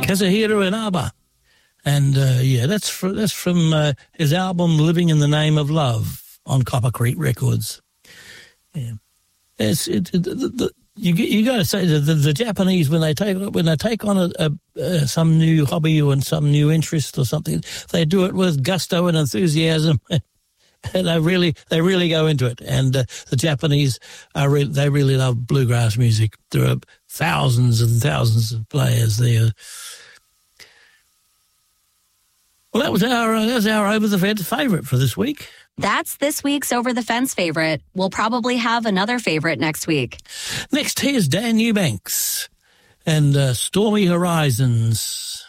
Kazuhiro Inaba. And, that's from his album Living in the Name of Love on Copper Creek Records. Yeah. You got to say the Japanese, when they take on some new hobby or some new interest or something, they do it with gusto and enthusiasm. And they really go into it. And the Japanese they really love bluegrass music. There are thousands and thousands of players there. Well, that was our Over the Fence favourite for this week. That's this week's Over the Fence favorite. We'll probably have another favorite next week. Next, here's Dan Eubanks and Stormy Horizons.